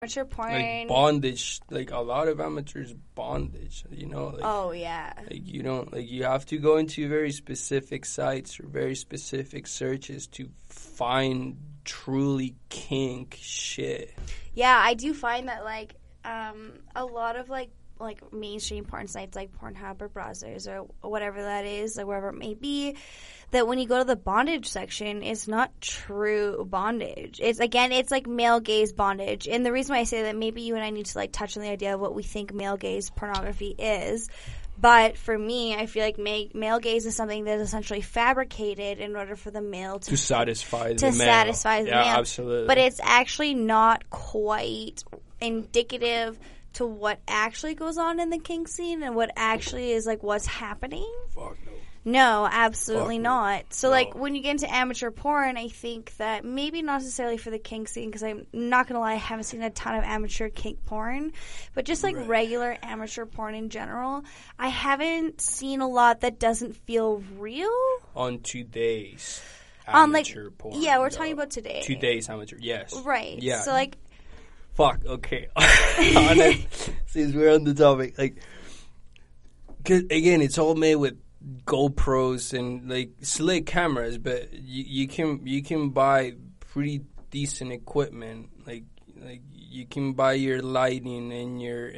Amateur porn. Like bondage, like a lot of amateurs bondage, you know. Like, oh yeah. Like you don't like you have to go into very specific sites or very specific searches to find truly kink shit. Yeah, I do find that like a lot of like mainstream porn sites like Pornhub or Brazzers or whatever that is, or wherever it may be, that when you go to the bondage section, it's not true bondage. It's like male gaze bondage. And the reason why I say that, maybe you and I need to like touch on the idea of what we think male gaze pornography is. But for me, I feel like male gaze is something that is essentially fabricated in order for the male to satisfy the male. Yeah, absolutely. But it's actually not quite indicative to what actually goes on in the kink scene and what actually is like what's happening. Fuck no. No, absolutely Fuck not. So, no. like, when you get into amateur porn, I think that maybe not necessarily for the kink scene, because I'm not going to lie, I haven't seen a ton of amateur kink porn, but just, like, regular amateur porn in general, I haven't seen a lot that doesn't feel real. On today's amateur porn. Yeah, we're talking about today. Today's amateur, yes. Right. Yeah. So, like... Fuck, okay. Since we're on the topic, like... Cause, again, it's all made with GoPros and like slick cameras, but you can buy pretty decent equipment. Like you can buy your lighting and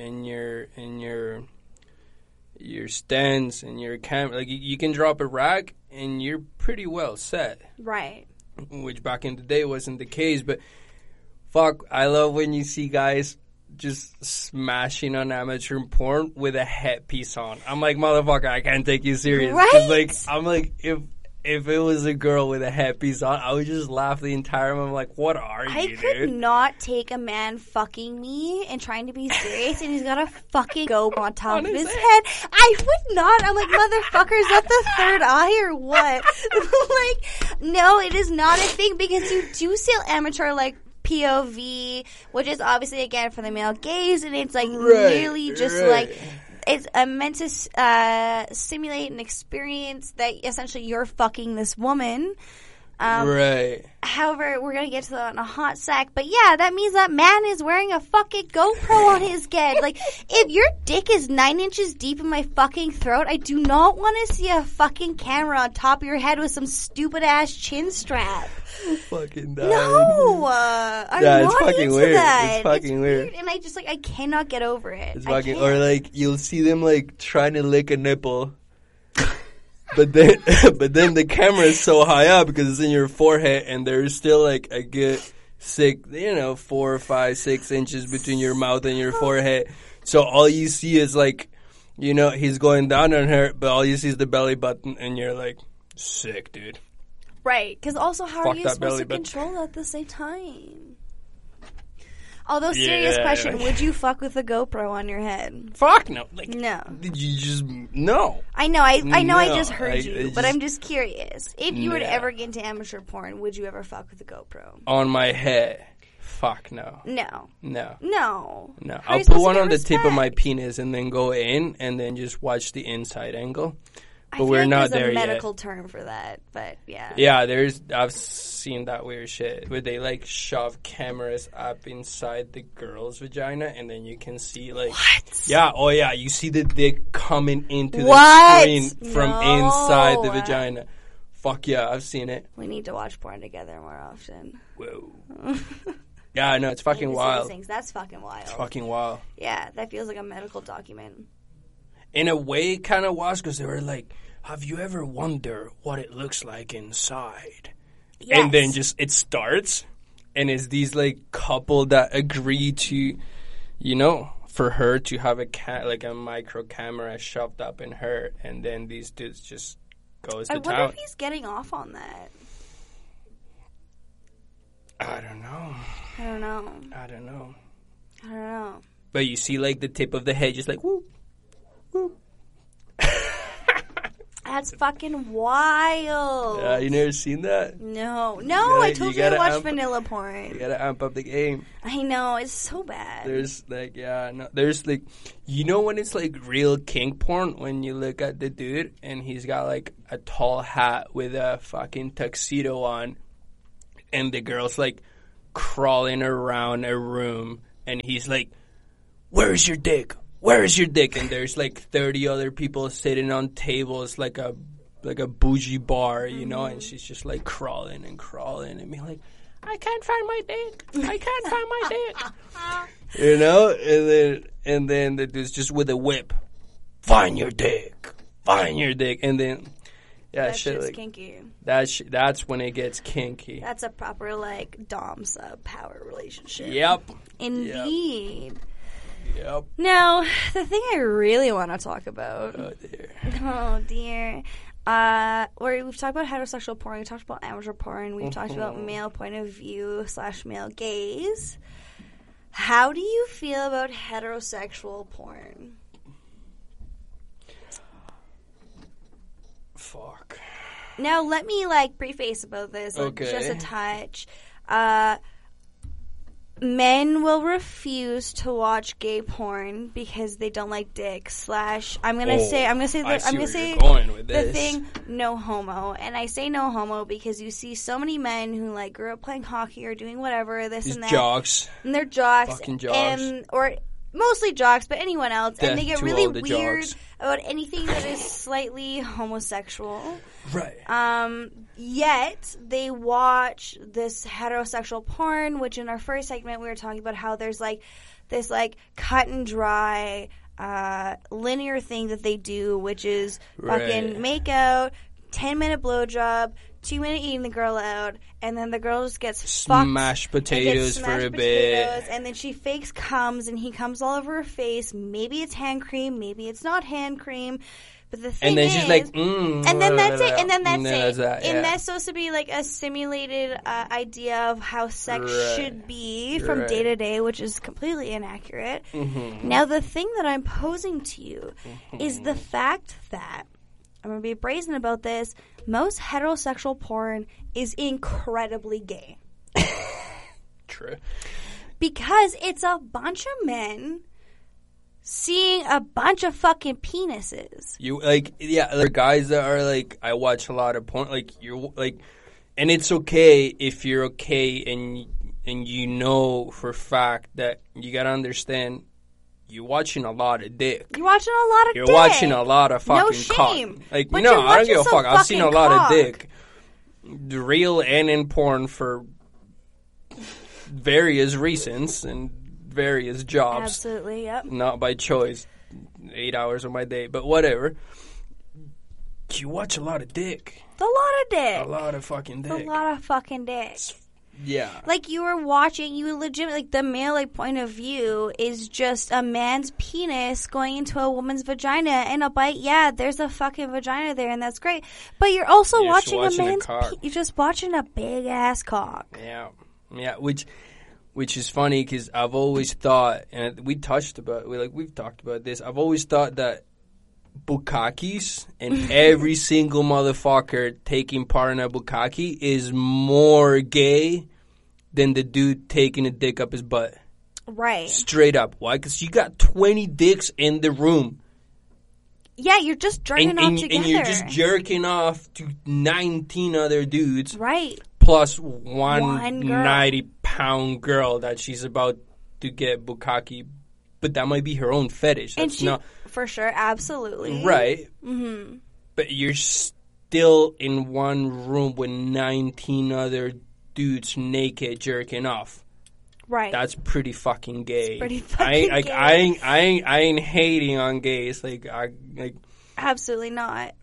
your stands and your camera. Like you can drop a rack and you're pretty well set. Right. Which back in the day wasn't the case, but fuck, I love when you see guys just smashing on amateur porn with a headpiece on. I'm like, motherfucker, I can't take you serious. Right? Like, I'm like, if it was a girl with a headpiece on, I would just laugh the entire time. I'm like, what are you, dude? I could not take a man fucking me and trying to be serious, and he's got a fucking goat on top of his head. I would not. I'm like, motherfucker, is that the third eye or what? Like, no, it is not a thing, because you do see amateur, like, POV, which is obviously again for the male gaze, and it's like really just like it's meant to simulate an experience that essentially you're fucking this woman. Right. However, we're going to get to that in a hot sec. But yeah, that means that man is wearing a fucking GoPro on his head. Like, if your dick is 9 inches deep in my fucking throat, I do not want to see a fucking camera on top of your head with some stupid ass chin strap. Fucking died. No, I'm it's not fucking into weird. that. It's fucking weird. And I just I cannot get over it. It's fucking, or like you'll see them like trying to lick a nipple. But then the camera is so high up because it's in your forehead, and there's still like a good 4, 5, 6 inches between your mouth and your forehead. So all you see is like, he's going down on her, but all you see is the belly button, and you're like, sick, dude. Right, because also how Fuck are you that supposed to belly control that at the same time? Although, serious question, would you fuck with a GoPro on your head? Fuck no. Like, no. Did you just, no. I know, I know No, I just heard you, but I'm just curious. If you were to No. ever get into amateur porn, would you ever fuck with a GoPro? On my head. Fuck no. No. No. No. No. How are I'll you put supposed one to on get the tip of my respect? penis and then go in and then just watch the inside angle. I But feel we're like not there's there a yet. medical term for that, but yeah. Yeah, I've seen that weird shit where they like shove cameras up inside the girl's vagina and then you can see like What? Yeah, oh yeah, you see the dick coming into the What? screen from No. inside the vagina. Fuck yeah, I've seen it. We need to watch porn together more often. Whoa. Yeah, no, it's I fucking need to see these wild. things. That's fucking wild. It's fucking wild. Yeah, that feels like a medical document. In a way, it kind of was because they were like, have you ever wondered what it looks like inside? Yes. And then just it starts, and it's these like couple that agree to, for her to have a micro camera shoved up in her, and then these dudes just goes to I wonder town. if he's getting off on that. I don't know. I don't know. I don't know. I don't know. But you see like the tip of the head just like whoop, whoop. That's fucking wild. You never seen that? No, gotta- I told you you I gotta watched amp- vanilla You porn. gotta amp up the game. I know, it's so bad. There's like, there's like, when it's like real kink porn, when you look at the dude and he's got like a tall hat with a fucking tuxedo on, and the girl's like crawling around a room and he's like, "Where's your dick? Where's your dick?" And there's like 30 other people sitting on tables like a bougie bar, you know, and she's just like crawling and being like, "I can't find my dick. I can't find my dick." You know, and then the dude's just with a whip. Find your dick. Find your dick. And then That shit shit's like kinky. that's when it gets kinky. That's a proper like dom sub power relationship. Yep. Indeed. Yep. Now, the thing I really want to talk about. Oh dear. Oh dear. Where we've talked about heterosexual porn, we talked about amateur porn, we've talked about male point of view / male gaze. How do you feel about heterosexual porn? Fuck. Now, let me preface about this, just a touch. Men will refuse to watch gay porn because they don't like dick / I'm gonna say you're going with the this. thing, no homo. And I say no homo because you see so many men who grew up playing hockey or doing whatever, this These and that. Jocks. And they're jocks. Fucking jocks. Or mostly jocks, but anyone else. Death and they get to really all the weird jocks. about anything that is slightly homosexual. Right. Yet they watch this heterosexual porn, which in our first segment we were talking about how there's this cut and dry linear thing that they do, which is fucking make out, 10-minute blowjob, 2-minute eating the girl out, and then the girl just gets smashed potatoes for a bit, and then she fakes comes, and he comes all over her face. Maybe it's hand cream, maybe it's not hand cream. But the thing and then is, she's like, and then that's it, and then that's it. That, yeah. And that's supposed to be a simulated idea of how sex should be from day to day, which is completely inaccurate. Mm-hmm. Now, the thing that I'm posing to you is the fact that, I'm going to be brazen about this, most heterosexual porn is incredibly gay. True. Because it's a bunch of men seeing a bunch of fucking penises. You there are guys that are I watch a lot of porn. And it's okay if you're okay and you know for a fact that you gotta understand you're watching a lot of dick. You're watching a lot of dick. You're watching a lot of fucking no shame. cock. But no, I don't you're give a fuck. I've seen a lot cock. of dick. Real and in porn for various reasons and various jobs. Absolutely, yep. Not by choice. 8 hours of my day, but whatever. You watch a lot of dick. It's a lot of dick. A lot of fucking dick. It's a lot of fucking dick. Yeah. You were watching, you legitimately, the male point of view is just a man's penis going into a woman's vagina and a bite. Yeah, there's a fucking vagina there, and that's great. But you're also watching a man's you're just watching a big ass cock. Yeah. Yeah, which is funny because I've always thought, and we've talked about this. I've always thought that bukkakis and every single motherfucker taking part in a bukkake is more gay than the dude taking a dick up his butt. Right. Straight up. Why? Because you got 20 dicks in the room. Yeah, you're just jerking off together. And you're just jerking off to 19 other dudes. Right. Plus one 90-pound girl that she's about to get bukkake. But that might be her own fetish. That's not for sure, absolutely. Right. Mm-hmm. But you're still in one room with 19 other dudes naked jerking off. Right. That's pretty fucking gay. It's pretty fucking gay. I ain't hating on gays. Absolutely not.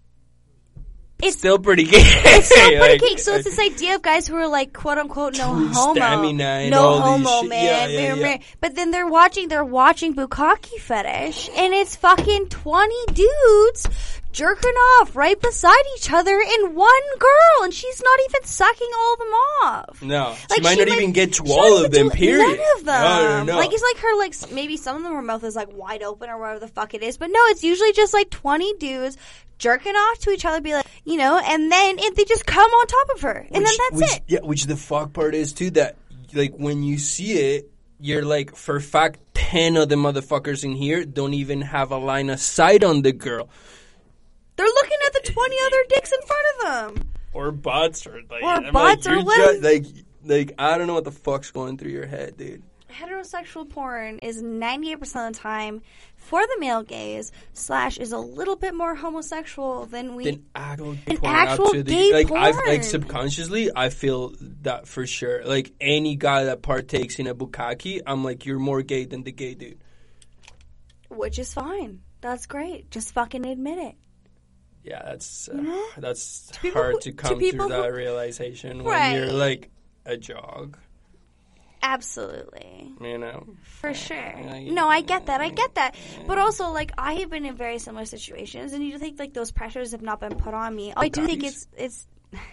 It's still pretty gay. It's still pretty gay. So it's this idea of guys who are quote unquote no homo, no homo, man. Yeah. But then they're watching bukkake fetish, and it's fucking 20 dudes jerking off right beside each other in one girl, and she's not even sucking all of them off. No, she might not even get to all of them. Period. None of them. No. It's her maybe some of them her mouth is wide open or whatever the fuck it is, but no, it's usually just 20 dudes jerking off to each other, and then they just come on top of her, and then that's it. Yeah, which the fuck part is too that when you see it, you're for a fact 10 of the motherfuckers in here don't even have a line of sight on the girl. They're looking at the 20 other dicks in front of them, or butts, or butts, or whatever. I don't know what the fuck's going through your head, dude. heterosexual porn is 98% of the time for the male gaze / is a little bit more homosexual than actual gay porn. Like subconsciously, I feel that for sure. Like any guy that partakes in a bukkake, I'm like, you're more gay than the gay dude. Which is fine. That's great. Just fucking admit it. Yeah, that's hard to come to that realization when you're like a jog. Absolutely. You know? For sure. No, I get that. But also, like, I have been in very similar situations, and you think, like, those pressures have not been put on me. I do think it's...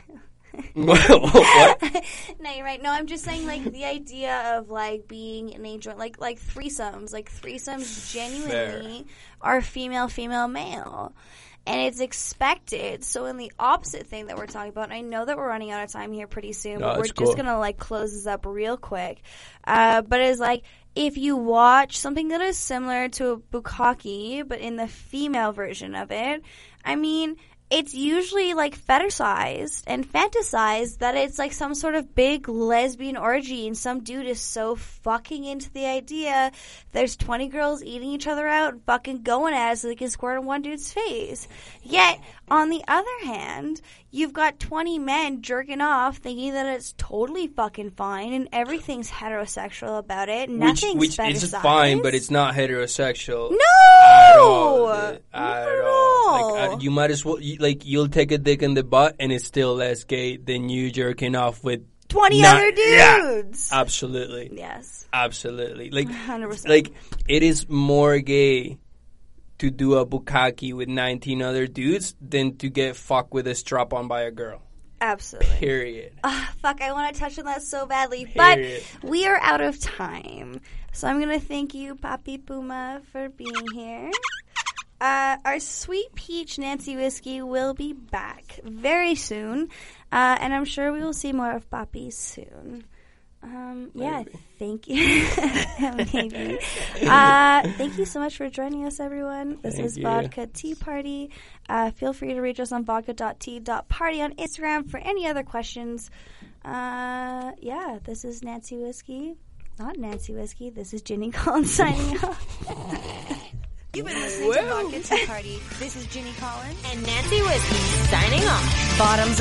What? No, you're right. No, I'm just saying, like, the idea of, like, being in a joint, like threesomes. Like, threesomes genuinely are female, male. And it's expected. So in the opposite thing that we're talking about, and I know that we're running out of time here pretty soon, but we're just going to, like, close this up real quick. But it's like, if you watch something that is similar to a bukkake, but in the female version of it, I mean, it's usually, like, fetishized and fantasized that it's, like, some sort of big lesbian orgy, and some dude is so fucking into the idea there's 20 girls eating each other out and fucking going at it so they can squirt on one dude's face. Yet, on the other hand, you've got 20 men jerking off thinking that it's totally fucking fine and everything's heterosexual about it. Nothing's which fetishized. is fine, but it's not heterosexual. No! At all. Like, you might as well... you'll take a dick in the butt and it's still less gay than you jerking off with 20 other dudes. Yeah, absolutely. Yes. Absolutely. Like 100%. Like, it is more gay to do a bukkake with 19 other dudes than to get fucked with a strap on by a girl. Absolutely. Period. Fuck, I want to touch on that so badly. Period. But we are out of time. So I'm going to thank you, Papi Puma, for being here. Our Sweet Peach Nancy Whiskey will be back very soon. And I'm sure we will see more of Papi soon. Yeah, thank you. Maybe. Thank you so much for joining us, everyone. This is Vodka Tea Party. Feel free to reach us on vodka.tea.party on Instagram for any other questions. Yeah, this is Nancy Whiskey. Not Nancy Whiskey. This is Ginny Collins signing off. You've been listening to Vodka Tea Party. This is Ginny Collins. And Nancy Whiskey signing off. Bottoms